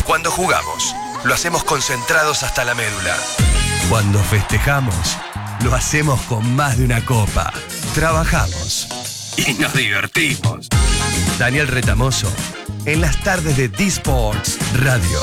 Cuando jugamos, lo hacemos concentrados hasta la médula. Cuando festejamos, lo hacemos con más de una copa. Trabajamos y nos divertimos. Daniel Retamoso, en las tardes de D-Sports Radio.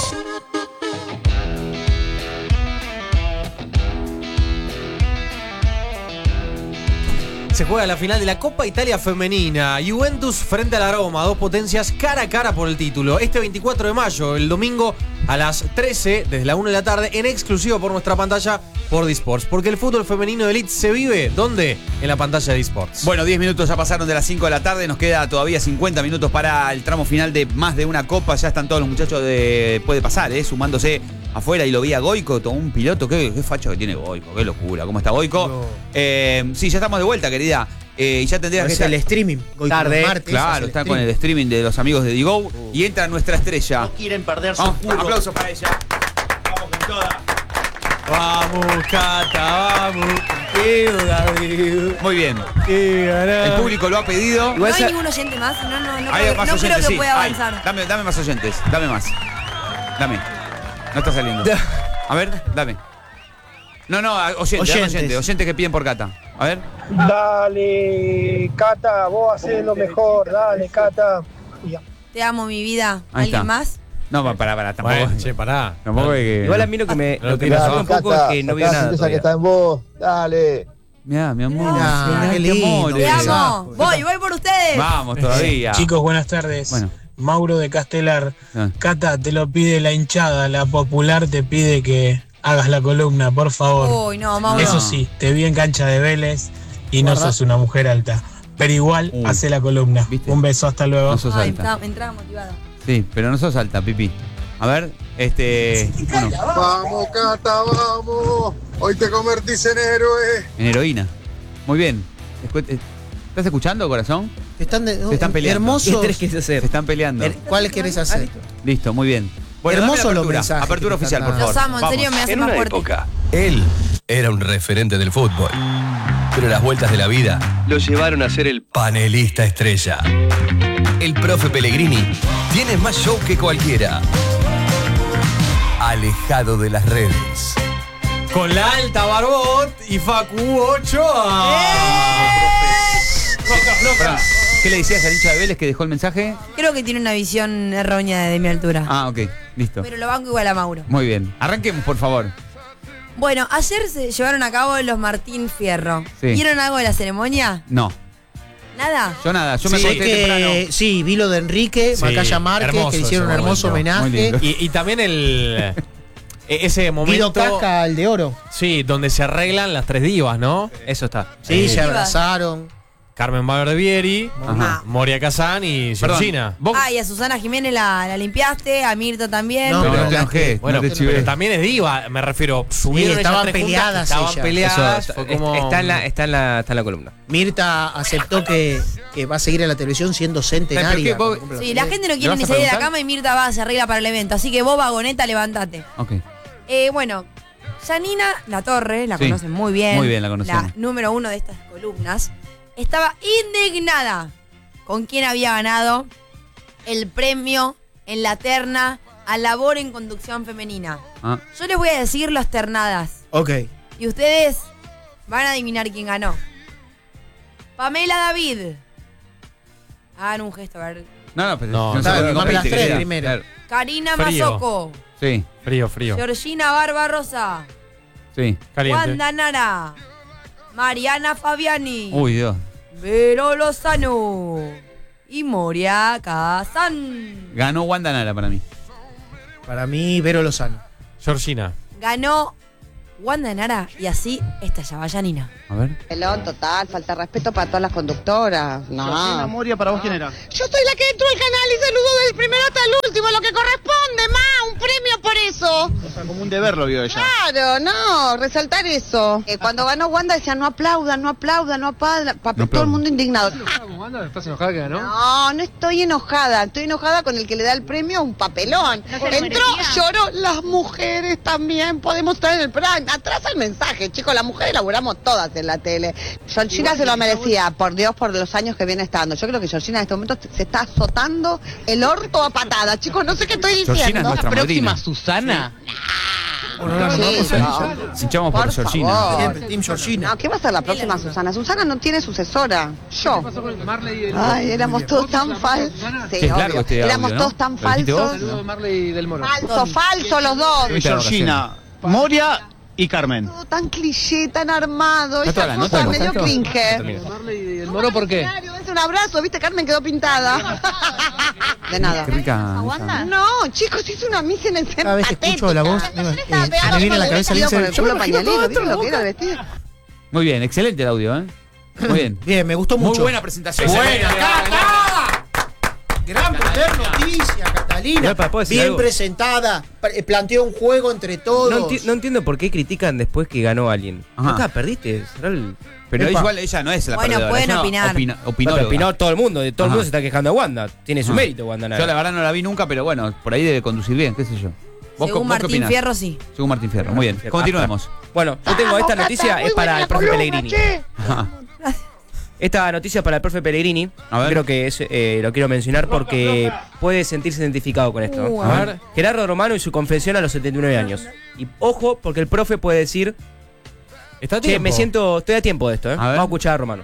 Se juega la final de la Copa Italia Femenina. Juventus frente a la Roma, dos potencias cara a cara por el título. Este 24 de mayo, el domingo a las 13, desde la 1 de la tarde, en exclusivo por nuestra pantalla por D-Sports. Porque el fútbol femenino de Elite se vive, ¿dónde? En la pantalla de D-Sports. Bueno, 10 minutos ya pasaron de las 5 de la tarde. Nos queda todavía 50 minutos para el tramo final de más de una copa. Ya están todos los muchachos Puede Pasar, sumándose afuera. Y lo vi a Goico, todo un piloto. Qué facho que tiene Goico, qué locura. ¿Cómo está Goico? No. Sí, ya estamos de vuelta, querida. Y ya tendrías que estar el streaming. Tarde, martes, claro, está con el streaming de los amigos de Digo. Y entra nuestra estrella. No quieren perderse. Un aplauso para ella. Vamos con toda. Vamos, Cata, vamos. Muy bien. El público lo ha pedido. ¿No hay ningún oyente más? No hay más oyentes, creo que sí. pueda avanzar. Dame más oyentes. Dame más. Dame. No está saliendo. A ver, dame. No, oyentes que piden por Cata. A ver. Dale, Cata, vos hacés lo mejor. Dale, Cata. Te amo, mi vida. Ahí ¿Alguien está. más? No, pará, tampoco. Bueno, pará. Tampoco hay que... Igual a mí lo que me pasó un poco es que no veo nada. Que está en vos. Dale. Mirá, mi amor. Qué lindo. Te amo. Voy por ustedes. Vamos todavía. Chicos, buenas tardes. Bueno. Mauro de Castelar. Cata, te lo pide la hinchada. La popular te pide que hagas la columna, por favor. Uy, no, Mauro. Eso sí, te vi en cancha de Vélez y no sos una mujer alta. Pero igual, hace la columna. ¿Viste? Un beso, hasta luego. No sos alta. Entraba motivada. Sí, pero no sos alta, Pipi. A ver, bueno. Vamos, Cata, vamos. Hoy te convertís en héroe. En heroína. Muy bien. ¿Estás escuchando, corazón? Se están peleando. Hermosos. ¿Qué querés hacer? Se están peleando. ¿Cuáles querés hacer? Listo, muy bien. Bueno, hermoso los mensajes. Apertura oficial, por favor. Los amo, en serio me hace más fuerte. Época, él era un referente del fútbol. Pero las vueltas de la vida lo llevaron a ser el panelista estrella. El profe Pellegrini tiene más show que cualquiera. Alejado de las redes. Con la alta Barbot y Facu Ochoa. ¿Qué le decías al hincha de Vélez que dejó el mensaje? Creo que tiene una visión errónea de mi altura. Ah, ok, listo. Pero lo banco igual a Mauro. Muy bien. Arranquemos, por favor. Bueno, ayer se llevaron a cabo los Martín Fierro. Sí. ¿Vieron algo de la ceremonia? No. ¿Nada? Yo nada, yo me acosté temprano. Sí, vi lo de Enrique, Macaya Márquez, que le hicieron un hermoso homenaje. Y también ese momento. Guido Casca, el de oro. Sí, donde se arreglan las tres divas, ¿no? Eso está. Sí, se abrazaron. Carmen Valverdieri, Ajá. Moria Kazán y Georgina. Y a Susana Jiménez la limpiaste, a Mirta también. No, no te enojé. Bueno, no te chivé. pero también es diva, me refiero. Subieron estaban ellas tres peleadas juntas, estaban ellas. peleadas. Eso, Fue como... está en la columna. Mirta aceptó que va a seguir en la televisión siendo centenaria. Sí, la gente no quiere ni salir de la cama y Mirta va, se arregla para el evento. Así que vos, vagoneta, levántate. Ok. Bueno, Janina Latorre, la Sí. conocen muy bien. Muy bien, la conocemos. La número 1 de estas columnas. Estaba indignada con quien había ganado el premio en la terna a labor en conducción femenina. Yo les voy a decir las ternadas. Ok. Y ustedes van a adivinar quién ganó. Pamela David. Hagan un gesto, a ver. No, pero No, no dale, sé vamos las tres querida. primero. Claro. Karina Frío. Mazoco. Sí, Frío. Georgina Barbarosa. sí. Caliente. Wanda Nara. Mariana Fabiani. Uy, Dios. Vero Lozano. Y Moria Kazán. Ganó Wanda Nara para mí. Para mí, Vero Lozano. Georgina. Ganó Wanda Nara y así estallaba Janina. A ver. Pelón, total, falta de respeto para todas las conductoras. No. Moria, ¿para vos quién era? Yo soy la que entró al canal y saludó del primero hasta el último, lo que corresponde, un premio por eso. Como un deber lo vio ella. Claro, no, resaltar eso. Cuando ganó Wanda decían no aplaudan, todo el mundo indignado. Wanda? ¿Estás enojada que ganó? No, no estoy enojada con el que le da el premio un papelón. Entró, lloró, las mujeres también podemos estar en el prime. Atrasa el mensaje, chicos, las mujeres laburamos todas en la tele. Georgina se lo merecía, por Dios, por los años que viene estando. Yo creo que Georgina en este momento se está azotando el orto a patada. Chicos, no sé qué estoy diciendo. Georgina es nuestra próxima madrina. Susana. Hinchamos por Georgina. Siempre, Team Georgina. No, ¿qué va a ser la próxima Susana? Susana no tiene sucesora. Yo. Ay, éramos todos tan falsos. Sí, es largo obvio. este Éramos audio, ¿no? todos tan ¿Lo dijiste vos? falsos. Marley del Moro. Falso los dos. Georgina, Moria y Carmen. Todo tan cliché, tan armado. ¿Está toda la Esa nota? cosa medio cringe. Marley del Moro, ¿por qué? Dense un abrazo, viste, Carmen quedó pintada. De nada. Qué rica. No, chicos, hizo una misa en el centro. Cada vez que escucho la voz, me viene a la cabeza con el yo me culo imagino pañalero, todo ¿vieron esto lo que era el vestido? Muy bien, excelente el audio, ¿eh? Muy bien. Bien, me gustó Muy mucho. buena presentación. Buena, Cata. Gran primer noticia, Catalina. ¿Puedo decir Bien algo? presentada. Planteó un juego entre todos. No entiendo por qué critican después que ganó alguien. Ajá. Acá perdiste. será el- Pero Epa. igual ella no es la Bueno, perdedora. pueden es una opinar. Pero opinó todo el mundo. Todo el Ajá. mundo se está quejando de Wanda. Tiene su Ajá. mérito, Wanda. Yo la verdad no la vi nunca, pero bueno, por ahí debe conducir bien, qué sé yo. Según qué Martín opinás? Fierro, sí. Según Martín Fierro, muy bien. Continuemos. Bueno, yo tengo esta noticia, es para el profe Pellegrini. Ajá. Esta noticia para el profe Pellegrini, A ver. creo que lo quiero mencionar porque puede sentirse identificado con esto. A ver. Gerardo Romano y su confesión a los 79 años. Y ojo, porque el profe puede decir, Está a che, tiempo. estoy a tiempo de esto, ¿eh? A ver. Vamos a escuchar a Romano.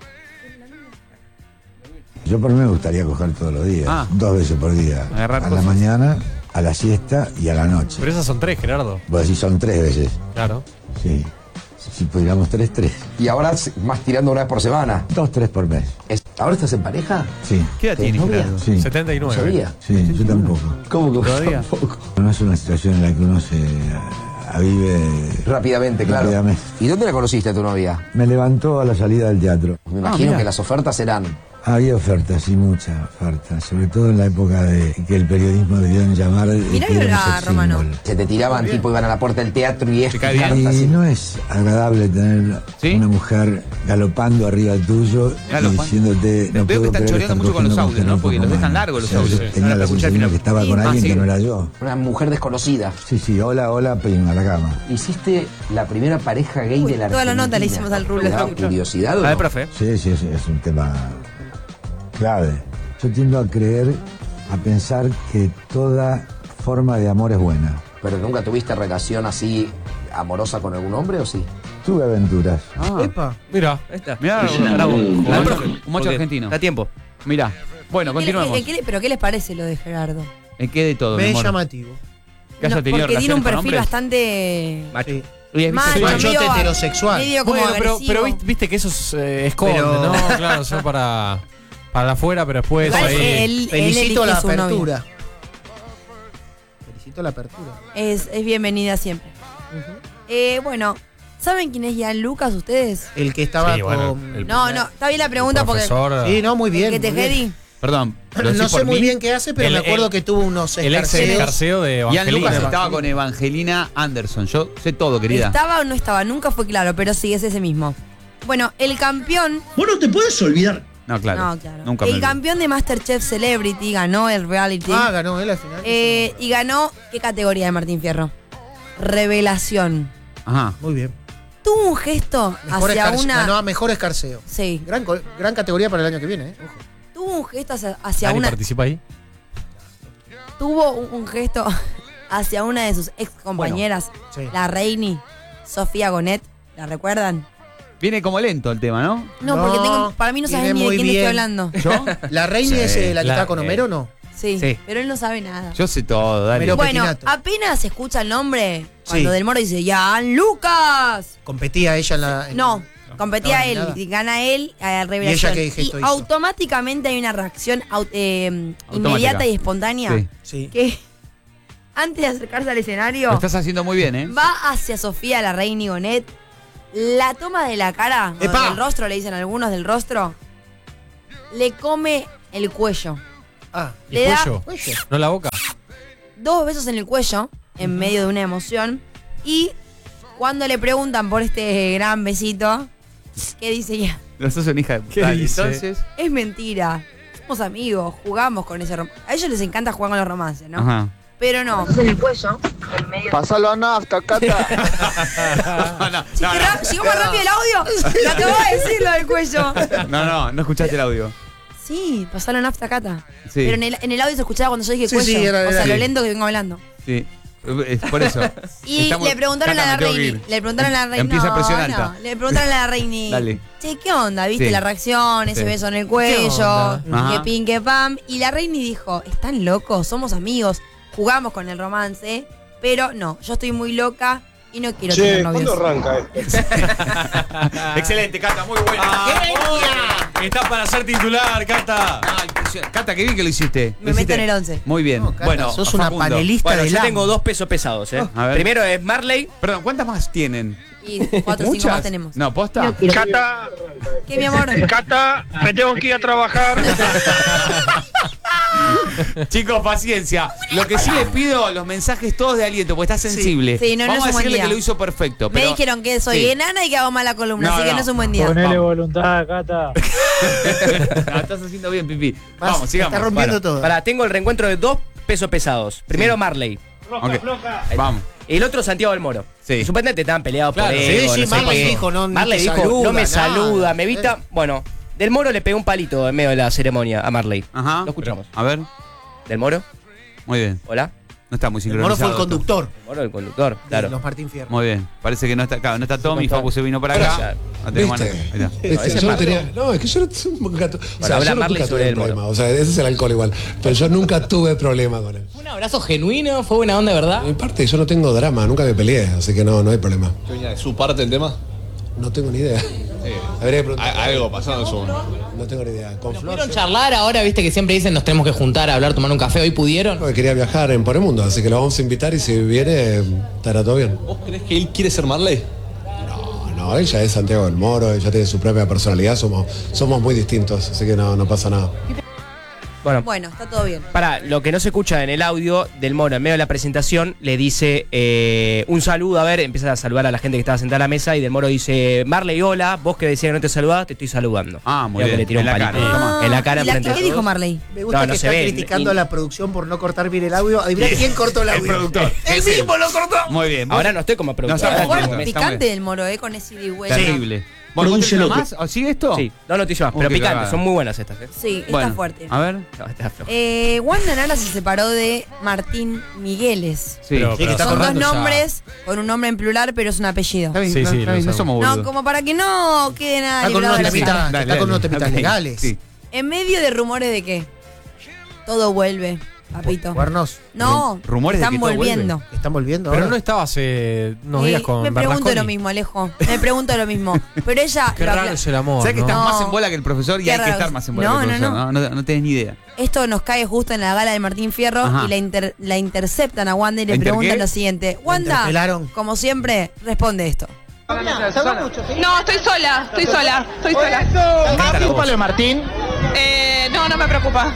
Yo por mí me gustaría coger todos los días, Ah. 2 veces por día. Agarrar a cosas. la mañana, a la siesta y a la noche. Pero esas son 3, Gerardo. Vos decís son 3 veces. Claro. Sí. Si pudiéramos 3. Y ahora más tirando una vez por semana. 2, 3 por mes. ¿Ahora estás en pareja? Sí. ¿Qué edad tiene novia? Gerardo? Sí. 79. ¿No sabía? Sí, yo tampoco. ¿Cómo que ¿Todavía? tampoco? No es una situación en la que uno se avive Rápidamente, claro. rápidamente. ¿Y dónde la conociste a tu novia? Me levantó a la salida del teatro. Me imagino mira. que las ofertas eran... Había ofertas, sí, muchas ofertas. Sobre todo en la época de que el periodismo debían llamar Mirá que éramos a el Romano. símbolo. Se te tiraban, tipo, iban a la puerta del teatro y esto. ¿Te cae bien? cartas, Y y- no es agradable tener ¿Sí? una mujer galopando arriba tuyo Galopando. y diciéndote Veo que puedo están creer choreando estar mucho con los cogiendo audios, ¿no? un Porque los poco dejan más. largos los O sea, audios. yo Ahora tenía te la escuché al sensación final. de que estaba Sí. con alguien sigue. que no era yo. Una mujer desconocida. Sí, hola, pim, a la cama. Hiciste la primera pareja gay Uy, de la toda la Argentina. nota le hicimos al Rulo. ¿Te daba curiosidad o A ver, no? profe. Sí, es un tema clave. Yo tiendo a creer, a pensar que toda forma de amor es buena. ¿Pero nunca tuviste relación así amorosa con algún hombre o sí? Tuve aventuras. Epa. Mira. Ahí está. Mirá, Bravo. un Al macho- profe, un macho porque argentino. Está a tiempo. Mirá. Bueno, continuemos. ¿Pero qué les parece lo de Gerardo? ¿En qué de todo, mi Me es amor? llamativo. ¿Que haya No, tenido porque tiene relaciones un con perfil hombres? bastante Macho. Sí. Oye, ¿viste macho, que- Machote medio- heterosexual. medio como Bueno, pero agresivo. viste que eso es esconde, Pero- ¿no? Claro, son para afuera, pero después Igual ahí. él Felicito elige la su novia. apertura. Felicito la apertura. Es bienvenida siempre. Bueno, ¿saben quién es Ian Lucas ustedes? El que estaba Sí, bueno, con. el- No, está bien la pregunta porque... profesor, Sí, no, muy bien. ¿Que te muy bien. Jedi? Perdón. ¿lo decís No sé por muy mí? bien qué hace, pero El- me acuerdo el- que tuvo unos el ex escarceos. escarceo de Ian Lucas Evangelina. estaba con Evangelina Anderson. Yo sé todo, querida. ¿Estaba o no estaba? Nunca fue claro, pero sí, es ese mismo. Bueno, el campeón... Vos no te puedes olvidar. No, claro. No, claro. Nunca me El olvidé. campeón de MasterChef Celebrity ganó el reality. Ah, ganó él al final. Y ganó, ¿qué categoría de Martín Fierro? Revelación. Ajá. Muy bien. Tuvo un gesto Mejor hacia una... Ganó a mejor escarceo. Sí. Gran categoría para el año que viene, Ojo. Tuvo un gesto hacia Dani una... participa ahí. Tuvo un gesto hacia una de sus ex compañeras, Sí. la Reini, Sofía Gonet. ¿La recuerdan? Viene como lento el tema, ¿no? No, No, porque para mí no viene saben ni de muy quién estoy bien. hablando. ¿Yo? ¿La Reina Sí. es la que La- está con Homero o no? Sí, Sí. pero él no sabe nada. Yo sé todo, dale. Pero- Bueno, Petinato. apenas se escucha el nombre, cuando Sí. Del Moro dice, ¡Ian Lucas! Competía ella en la. No, competía no, él, nada. y gana él a Revelación. qué gesto hizo? automáticamente hay una reacción inmediata y espontánea Sí. Sí. que antes de acercarse al Lo escenario estás haciendo muy bien, ¿eh? va hacia Sofía, la Reina y Gonet, la toma de la cara, o ¡Epa! del rostro, le dicen algunos del rostro, le come el cuello. Ah, ¿Y Le da cuello? cuello. ¿No la boca? 2 besos en el cuello en medio de una emoción. Y cuando le preguntan por este gran besito, ¿qué dice ella? No sos una hija de ¿Qué puta. dice? Entonces. Es mentira. Somos amigos, jugamos con ese romance. A ellos les encanta jugar con los romances, ¿no? Ajá. Pero no. En el cuello. Pasalo a nafta, Cata. ¿Llegó más rápido el audio? Lo acabo de decir lo del cuello. No escuchaste el audio. Sí, pasaron nafta Cata. Sí. Pero en el audio se escuchaba cuando yo dije Sí, cuello. sí, era- o sea, sí. lo lento que vengo hablando. Sí. Es por eso. Y Estamos- le preguntaron Cata, a la me tengo que Reini. ir. Le preguntaron a la Reini. Empieza no, presión no. alta. Le preguntaron a la Reini. Dale. Che, ¿qué onda? ¿Viste Sí. la reacción? Ese Sí. beso en el cuello. onda? Ajá. Que pin, que pam. Y la Reini dijo: ¿están locos? Somos amigos. Jugamos con el romance. Pero no, yo estoy muy loca y no quiero tener novios. arranca Excelente, Cata, muy buena. Está para ser titular, Cata. Ah, impresionante. Cata, qué bien que lo hiciste. Me Lo meto hiciste en el 11. Muy bien. No, Cata, bueno, sos una Facundo. panelista Bueno, del yo AM. tengo 2 pesos pesados, A ver. Primero es Marley. Perdón, ¿cuántas más tienen? Y 4 o 5 más tenemos. No, ¿posta? Cata, ¿Qué, mi amor? Cata, me tengo que ir a trabajar. Chicos, paciencia. Lo que sí les pido, los mensajes todos de aliento, porque está sensible. Sí, no Vamos es a un buen decirle día. que lo hizo perfecto. Me Pero dijeron que soy sí. enana y que hago mala columna, No, así que no. no es un buen día. Ponele Vamos. voluntad, Cata. No, estás haciendo bien, Pipi. Vamos, sigamos. Está rompiendo todo. Tengo el reencuentro de 2 pesos pesados. Primero Marley. Ok. Vamos. El otro Santiago del Moro. Sí. Supuestamente estaban peleados Claro. por Sí, ego, sí, no sé Marley qué. dijo, no, ni Marley te dijo, saluda, no me nada. saluda, me evita. Bueno, Del Moro le pegó un palito en medio de la ceremonia a Marley. Ajá. Lo escuchamos. A ver. Del Moro, Muy bien. hola. No está muy El Moro sincronizado. fue el conductor. Del Moro, el conductor, de claro. Los Martín Fierro. Muy bien. Parece que no está acá. No está Tommy. Facu se vino para acá. No tenemos ¿Viste? nada. Ahí está. ese es Yo no Marley. tenía. No, es que yo no tuve un gato. O sea, habla yo Marley nunca sobre tuve el Moro. problema. O sea, ese es el alcohol igual. Pero yo nunca tuve problema con él. Un abrazo genuino, fue buena onda, ¿verdad? En parte, yo no tengo drama, nunca me peleé, así que no hay problema. ¿Qué venía de su parte el tema? No tengo ni idea. Habría que preguntar. Algo pasó en su. No tengo ni idea. Con Flor. ¿Pudieron charlar ahora? Viste que siempre dicen nos tenemos que juntar a hablar, tomar un café. ¿Hoy pudieron? Porque quería viajar por el mundo, así que lo vamos a invitar y si viene, estará todo bien. ¿Vos crees que él quiere ser Marley? No, ella es Santiago del Moro, ella tiene su propia personalidad, somos muy distintos, así que no pasa nada. Bueno, está todo bien. Para lo que no se escucha en el audio, Del Moro en medio de la presentación le dice un saludo, a ver, empieza a saludar a la gente que estaba sentada a la mesa y Del Moro dice, Marley, hola, vos que decías que no te saludabas, te estoy saludando. Ah, muy Creo bien. que le tiró En un la palito. cara, toma. En la cara ¿Y la- enfrente de qué dijo todos. Marley? Me gusta No, que no se está ve, criticando y- a la producción por no cortar bien el audio. Adivina quién cortó el audio. productor. ¡El mismo lo cortó! Muy bien. Ahora no estoy como productor. No, ahora estamos estoy bien. como- Picante del Moro, con ese ida y vuelta. Terrible. Bueno, ¿vos tenés más? ¿O ¿Sigue esto? Sí, no noticias más, pero qué picantes, cagada. son muy buenas estas. Sí, está Bueno, fuerte. A ver. No, está flojo. Wanda Nara se separó de Martín Migueles. Sí. Pero que está Son dos cortando ya. nombres con un nombre en plural, pero es un apellido. Está bien, Sí, no, sí, está lo bien, no sabemos. somos No, boludos. como para que no quede nada Está con librado unos de la temitas, sala. Dale, está con unos dale. temitas Ok. legales. Sí. En medio de rumores de que todo vuelve, papito. Cuernos. No, Rumores de están que todo volviendo. ¿Están volviendo Pero ahora? no estaba hace unos días con me pregunto Bernasconi. lo mismo, Alejo. Me pregunto lo mismo. Pero ella. Qué lo raro acla- es el amor, ¿Sabes que ¿no? estás No. más en bola que el profesor y Qué hay que raro. estar más en bola No, que el no, profesor? no. No tenés ni idea. Esto nos cae justo en la gala de Martín Fierro Ajá. y la interceptan a Wanda y le ¿La inter preguntan qué? lo siguiente. Wanda, interpelaron. como siempre, responde esto. No, estoy sola. Canta la voz. Martín? No me preocupa.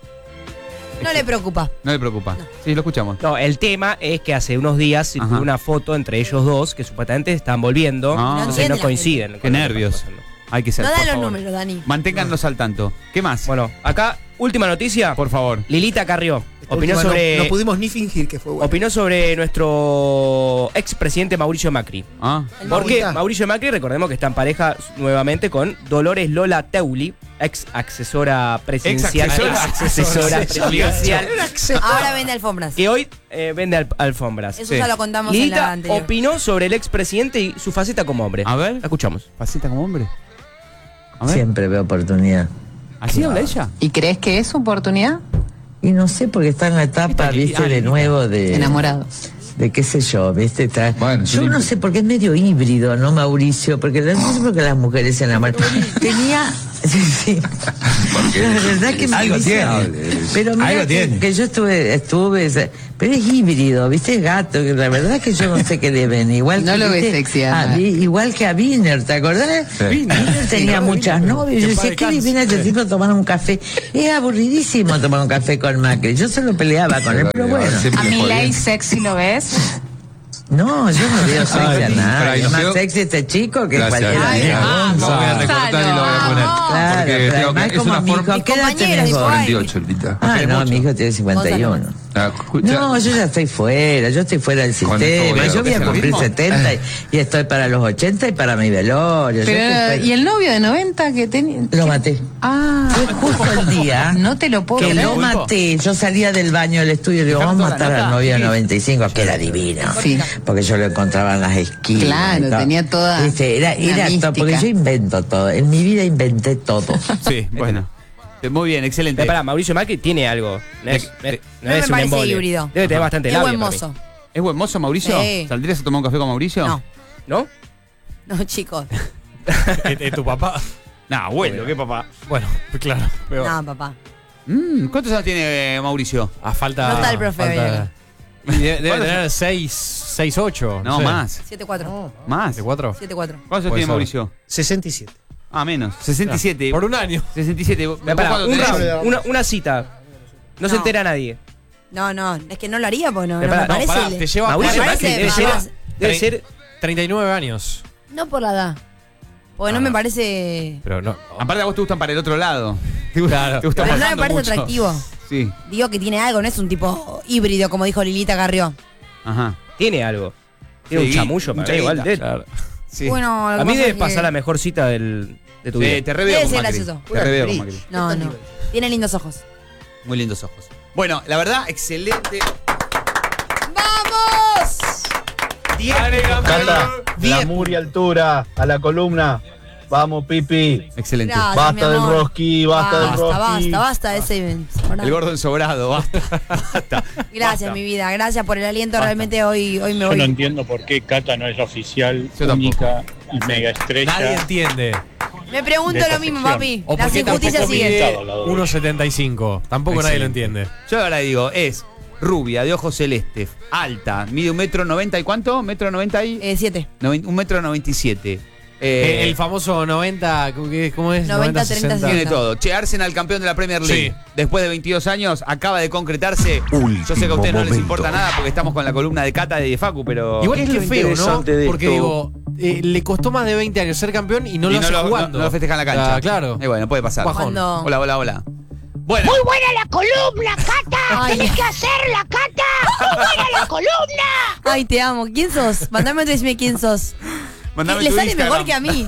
No le preocupa. No le preocupa. Sí, lo escuchamos. No, el tema es que hace unos días circuló Ajá. una foto entre ellos dos que supuestamente están volviendo. Ah. Entonces entiende no la coinciden. Qué con lo que nervios. está pasando. Hay que ser, No por dan los favor. números, Dani. Manténganlos al tanto. ¿Qué más? Bueno, acá, última noticia. Por favor. Lilita Carrió. Esta Opinó última sobre. No pudimos ni fingir que fue bueno. Opinó sobre nuestro expresidente Mauricio Macri. Ah. El Porque Maurita. Mauricio Macri, recordemos que está en pareja nuevamente con Dolores Lola Teuli, ex asesora presidencial. Ex-asesora. Presidencial. Ahora vende alfombras. Que hoy vende alfombras. Eso ya lo contamos en la Lilita anterior. opinó sobre el expresidente y su faceta como hombre. A ver. La escuchamos. ¿Faceta como hombre? A ver. Siempre veo oportunidad. ¿Así habla ella? ¿Y crees que es oportunidad? Y no sé, porque está en la etapa, viste, de nuevo de... Enamorados. De qué sé yo, viste. Bueno, yo sí. no sé, porque es medio híbrido, ¿no, Mauricio? Porque no sé por qué las mujeres se enamoran. Tenía Sí. La verdad que me Algo viciaron. tiene. Pero mira Algo tiene. que yo estuve, pero es híbrido, ¿viste? Es gato, que la verdad que yo no sé qué le ven. Igual No que, lo ves ¿viste? sexy, Ana. Igual que a Wiener, ¿te acordás? Sí. Wiener tenía muchas novias. Yo decía, ¿qué le viene a este tipo a tomar un café? Es aburridísimo tomar un café con Macri. Yo solo peleaba con él, pero bueno. ¿A Milei sexy lo ves? No, yo no veo sexy a Ay, nadie. Es más yo- sexy este chico que Gracias. cualquiera. Lo voy a recortar y lo voy a poner. Claro, Porque pero tengo además que- es como una mi forma. hijo, ¿qué edad compañeros, tenés dijo, vos? ay. 48, Lita. Ah, no, mi hijo tiene 51. Ah, escucha. No, yo ya estoy fuera, yo estoy fuera del Con sistema. esto, Yo voy a ¿es lo cumplir mismo? 70 y estoy para los 80 y para mi velorio. Yo Pero, estoy- ¿y el novio de 90 que tenía? Lo maté. Ah, Fue justo el día no te lo puedo que creer. lo maté. Yo salía del baño del estudio y le digo, vamos a matar al novio de 95, que era divino. Sí. Porque yo lo encontraba en las esquinas. Claro, y todo. tenía toda Viste, era una todo, porque mística. yo invento todo. En mi vida inventé todo. Sí, bueno. Muy bien, excelente. Pero pará, Mauricio Macri tiene algo. No es, No me un parece embole. híbrido. Debe tener bastante Es labia buen para mí. mozo. ¿Es buen mozo, Mauricio? Sí. ¿Saldrías a tomar un café con Mauricio? No. ¿No? No, chicos. ¿Es tu papá? Nah, abuelo, ¿qué papá? Bueno, claro. Pero No, papá. ¿Cuántos años tiene Mauricio? a falta. No está el profe falta- Y debe ¿Cuántos tener 6, 8. No, más. 7-4. ¿Más? ¿De 4? 7-4. ¿Cuántos años Puede tiene ser. Mauricio? 67. Ah, menos. 67. Por un año. 67. ¿Vos Pará, cuánto un tenés? round, una cita. No se No. entera nadie. No, es que no lo haría porque no Pero me pará, parece. Pará, te lleva Mauricio me Macri parece debe ser, más- debe ser 39 años. No por la edad. Porque no me parece. Pero no. Aparte a vos te gustan para el otro lado. Claro. Te gusta Pero no me pasando parece mucho. atractivo. Sí. Digo que tiene algo, no es un tipo híbrido, como dijo Lilita Carrió. Ajá. tiene algo. Tiene Sí, un chamullo, mucha para mí, igual. guita. debe- Claro. Sí. Bueno, lo que A mí pasa debe es que- pasar la mejor cita de tu vida. Te reveo Debe con ser Macri. gracioso. Te reveo con Macri. No. Tiene lindos ojos. Muy lindos ojos. Bueno, la verdad, excelente. ¡Vamos! Cata, glamour y altura a la columna. Vamos, Pipi. Excelente. Gracias, Basta mi del amor. Roski, basta del Roski. Basta de ese. El gordo ensobrado, basta. Gracias, mi vida. Gracias por el aliento. Realmente hoy me Yo voy. no entiendo por qué Cata no es oficial, Yo tampoco. única y mega estrella. Nadie entiende. Me pregunto de lo mismo, perfección. papi. O Las porque injusticias tampoco siguen. mide 1,75. Tampoco nadie lo entiende. Yo ahora digo, es rubia, de ojos celestes, alta, mide 1,90 m y ¿cuánto? ¿1,90 m y? 7. 1,97 m. El famoso 90, ¿cómo es? 90, 60. Tiene todo. Che, Arsenal campeón de la Premier League. Sí. Después de 22 años, acaba de concretarse. Yo sé que a ustedes no les importa nada porque estamos con la columna de Cata de Facu, pero. Igual que feo, ¿no? interesante de Porque esto? digo, le costó más de 20 años ser campeón y no lo hace jugando. no lo festeja en la cancha. Ah, claro. Y bueno, puede pasar. Bajón. Cuando- Hola. Bueno, Muy buena la columna, Cata. Ay. Tenés que hacerla, Cata. Muy buena la columna. Ay, te amo. ¿Quién sos? Mandame otro y decime quién sos. mandame Le tu sale Instagram. mejor que a mí.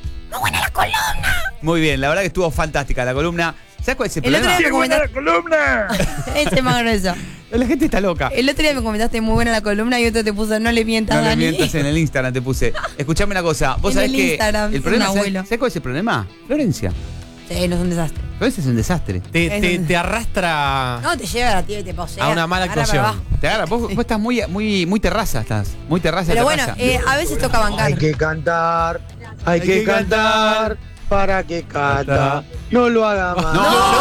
Muy bien, la verdad que estuvo fantástica la columna. ¿Sabes cuál es el El otro problema? día me comentaste. columna! Ese es más grueso. La gente está loca. El otro día me comentaste muy buena la columna y otro te puso no le mientas, No le Dani. mientas, en el Instagram te puse. Escuchame una cosa. Vos En sabés el que Instagram, el problema, un abuelo. ¿sabés cuál es el problema? Florencia. Sí, no es un desastre. Florencia es un desastre. Te arrastra No, te lleva a la tía y te posee. a una mala Ahora para actuación. abajo. Te agarra, vos estás muy terraza, estás. Muy terraza. Pero bueno, terraza. a veces toca bancar. Hay que cantar, hay que cantar para que Cata no lo haga más.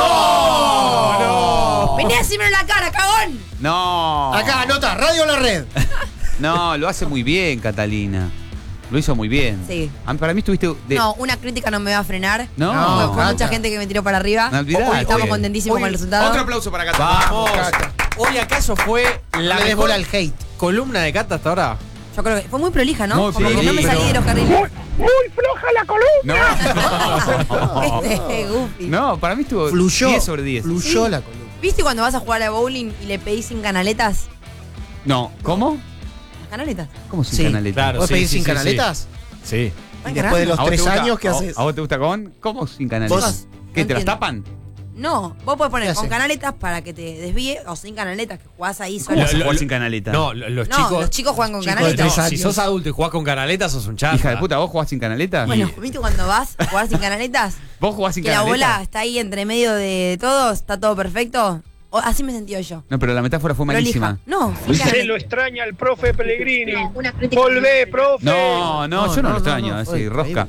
¡No! Vení a decirme en la cara, cagón. No. Acá, anota, Radio La Red. No, lo hace muy bien, Catalina. Lo hizo muy bien. Sí. Para mí estuviste de. No, una crítica no me va a frenar. No. Fue Cata. mucha gente que me tiró para arriba. No olvidate. Estamos contentísimos con el resultado. Otro aplauso para Cata. Vamos. Hoy acaso fue la No le des mejor bola al hate. columna de Cata hasta ahora. Yo creo que fue muy prolija, ¿no? Muy Como que no me prolija. salí de los carriles. Muy floja la columna. No. Este, Goofy. No, para mí estuvo Fluyó. 10 sobre 10. Fluyó Sí. la columna. ¿Viste cuando vas a jugar a bowling y le pedís sin canaletas? No, ¿cómo? ¿Canaletas? ¿Cómo sin Sí, canaleta? claro. ¿Vos sí, pedís sí, sin sí, canaletas? Sí. Y después de los ¿A vos te 3 gusta- años, ¿qué a vos- haces? ¿A vos te gusta con? ¿Cómo sin canaletas? ¿Vos? ¿Qué? ¿Te las entiendo. tapan? No, vos podés poner ¿Qué con hace? canaletas para que te desvíe o sin canaletas que jugás ahí ¿Cómo solo. vas a jugar sin canaleta? No, los No, chicos. los chicos juegan con Chicos de canaletas. 3 Si años. sos adulto y jugás con canaletas, sos un chanta. Hija de puta, ¿vos jugás sin canaleta? Bueno, ¿viste cuando vas a jugar sin canaletas? ¿Vos jugás sin Que la canaleta? bola está ahí entre medio de todo, está todo perfecto. Así me sentí yo. No, pero la metáfora fue malísima. No, sin Se canaletas. lo extraña el profe Pellegrini. Volvé, profe. No, yo no lo extraño, no, así, fue rosca. increíble.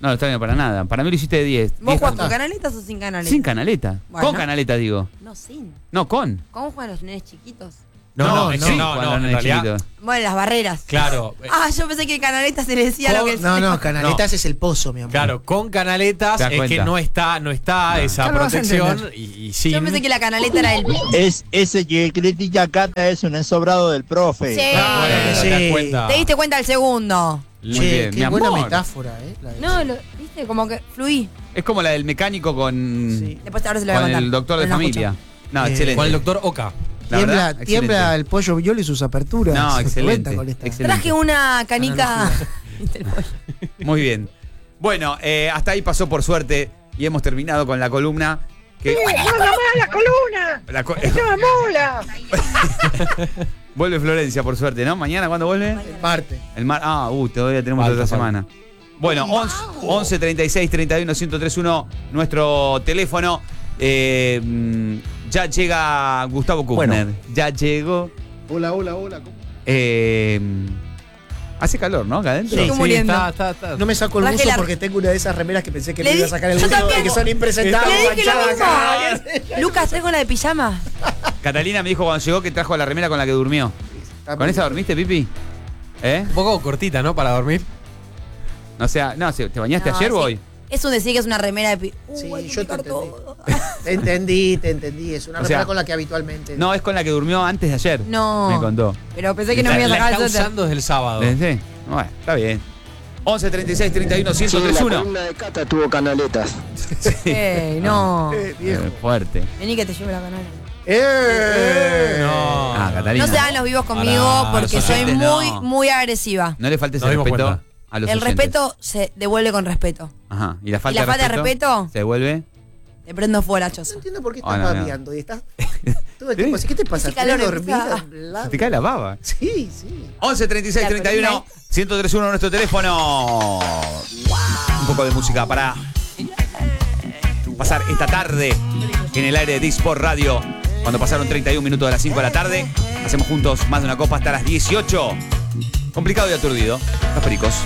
No lo extraño para nada. Para mí lo hiciste de 10. ¿Vos jugás con canaletas o sin canaletas? Sin canaleta. Bueno. Con canaleta, digo. No, sin. No, con. ¿Cómo juegan los nenes chiquitos? No, en realidad. Bueno, las barreras. Claro. Yo pensé que canaletas se le decía lo que No, canaletas No. es el pozo, mi amor. Claro, con canaletas ¿Te das es que cuenta? no está esa Ya lo vas a protección entender. y sin. Yo pensé que la canaleta era el. Es ese que critica a Cata es un ensobrado del profe. Sí. Bueno, Sí. te das cuenta. Te diste cuenta al segundo. Muy Che, bien, qué mi buena amor. metáfora, la de- No, viste, como que fluí. Es como la del mecánico con, Después ahora se lo voy a con contar. el doctor de Pero no familia. No, excelente. Con el doctor Oka. La Tiembla, verdad, tiembla excelente. el pollo viol y sus aperturas. No, excelente. Cuenta con esta. Excelente. Traje una canica. Muy bien. Bueno, hasta ahí pasó por suerte y hemos terminado con la columna. Que... ¡No más la columna! ¡No mola! Vuelve Florencia, por suerte, ¿no? ¿Mañana cuándo vuelve? El martes. Todavía tenemos Falta, otra falta. semana. Bueno, 11 36 31 1031, nuestro teléfono. Ya llega Gustavo Kuchner. Ya llegó. Hola. ¿Cómo? Hace calor, ¿no? Acá adentro. Estoy muriendo. Está. No me saco el Traje buzo la- porque tengo una de esas remeras que pensé que Le me iba a di- sacar el yo buzo también. y que son impresentables. Le dije lo manchadas mismo. acá. Lucas, traigo la de pijama. Catalina me dijo cuando llegó que trajo la remera con la que durmió. ¿Con esa dormiste, Pipi? ¿Eh? Un poco cortita, ¿no? Para dormir. O sea, no, ¿te bañaste No, ayer o sí. hoy? Es un decir que es una remera de Sí, hay que yo te picar entendí. todo. Te entendí. Es una O remera sea, con la que habitualmente. No, es con la que durmió antes de ayer. No. Me contó. Pero pensé que no me iba a La sacar el está suéter. usando desde el sábado. ¿Sí? Bueno, está bien. 11 36 31 Sí, la 1031. columna de Cata tuvo canaletas. Ey, no. Fuerte. Vení que te lleve la canal. No. Ah, Catalina. No se hagan los vivos conmigo Pará, porque los soy oyentes muy, no. muy agresiva. No le faltes Nos el dimos respeto cuenta. a los El oyentes. respeto se devuelve con respeto. Ajá. ¿Y la ¿Y la falta falta de respeto? ¿Se devuelve? Le prendo fuego a la choza. No entiendo por qué estás Oh, no, no. babeando y estás todo el tiempo así. ¿Qué te pasa? Hace calor, ¿Estás empieza. dormida? Bla, Se te cae la baba. Sí. 11 36 31 1031 nuestro teléfono. Un poco de música para pasar esta tarde en el aire de Disport Radio. Cuando pasaron 31 minutos de las 5 de la tarde, hacemos juntos más de una copa hasta las 18. Complicado y aturdido. Los pericos.